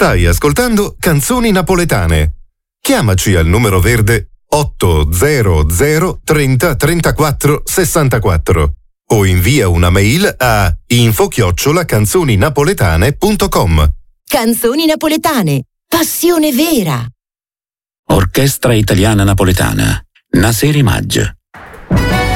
Stai ascoltando Canzoni Napoletane. Chiamaci al numero verde 800 30 34 64 o invia una mail a info@canzoninapoletane.com. Canzoni Napoletane, passione vera. Orchestra Italiana Napoletana, Naseri Maggi.